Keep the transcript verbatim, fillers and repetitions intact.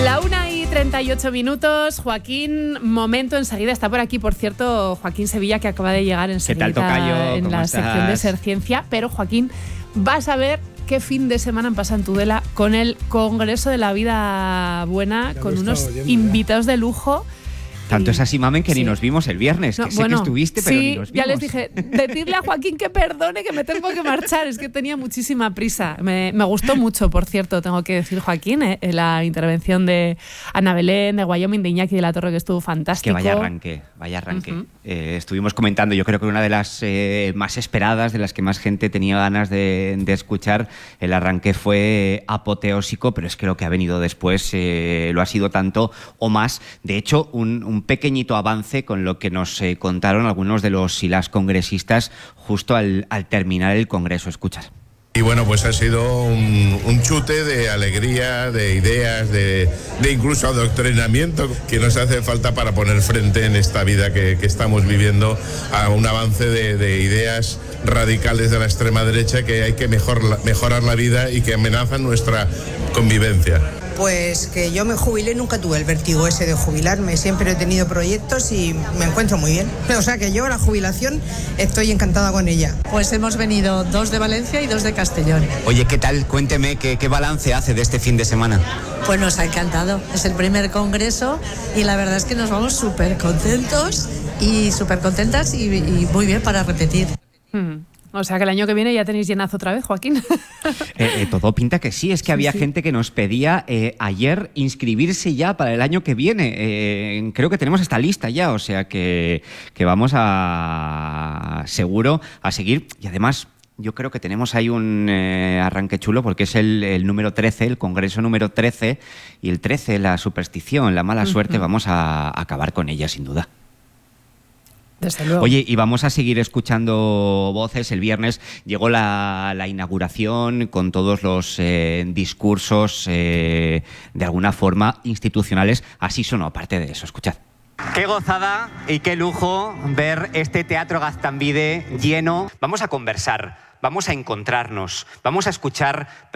La una y treinta y ocho minutos, Joaquín, momento enseguida, está por aquí, por cierto, Joaquín Sevilla, que acaba de llegar enseguida ¿Qué tal, tocayo? en la estás? sección de Ser Ciencia, pero Joaquín, vas a ver qué fin de semana pasa en Tudela con el Congreso de la Vida Buena, Ya con lo he unos estado oyendo, invitados de lujo. Tanto es así, mamen, que Sí. ni nos vimos el viernes. No, que sé bueno, que estuviste, pero sí, ni nos vimos. ya les dije, decirle a Joaquín que perdone, que me tengo que marchar. Es que tenía muchísima prisa. Me, me gustó mucho, por cierto, tengo que decir, Joaquín, eh, la intervención de Ana Belén, de Wyoming, de Iñaki de la Torre, que estuvo fantástico. Que vaya arranque, vaya arranque. Uh-huh. eh, estuvimos comentando, yo creo que una de las eh, más esperadas, de las que más gente tenía ganas de, de escuchar, el arranque fue apoteósico, pero es que lo que ha venido después eh, lo ha sido tanto o más. De hecho, un, un pequeñito avance con lo que nos eh, contaron algunos de los y las congresistas justo al, al terminar el Congreso. Escuchas. Y bueno, pues ha sido un, un chute de alegría, de ideas, de, de incluso adoctrinamiento que nos hace falta para poner frente en esta vida que, que estamos viviendo a un avance de, de ideas radicales de la extrema derecha que hay que mejor, mejorar la vida y que amenazan nuestra convivencia. Pues que yo me jubilé, nunca tuve el vértigo ese de jubilarme, siempre he tenido proyectos y me encuentro muy bien. O sea que yo la jubilación estoy encantada con ella. Pues hemos venido dos de Valencia y dos de Castellón. Oye, ¿qué tal? Cuénteme, ¿qué, qué balance hace de este fin de semana? Pues nos ha encantado, es el primer congreso y la verdad es que nos vamos súper contentos y súper contentas y, y muy bien para repetir. Hmm. O sea que el año que viene ya tenéis llenazo otra vez, Joaquín. Eh, eh, todo pinta que sí, es que Sí, había sí. gente que nos pedía eh, ayer inscribirse ya para el año que viene. Eh, creo que tenemos esta lista ya, o sea que, que vamos a seguro a seguir. Y además, yo creo que tenemos ahí un eh, arranque chulo porque es el, el número trece, el Congreso número trece, y el trece, la superstición, la mala suerte, Uh-huh. vamos a acabar con ella sin duda. Desde luego. Oye, y vamos a seguir escuchando voces. El viernes llegó la, la inauguración con todos los eh, discursos, eh, de alguna forma, institucionales. Así sonó, aparte de eso. Escuchad. Qué gozada y qué lujo ver este Teatro Gaztambide lleno. Vamos a conversar, vamos a encontrarnos, vamos a escuchar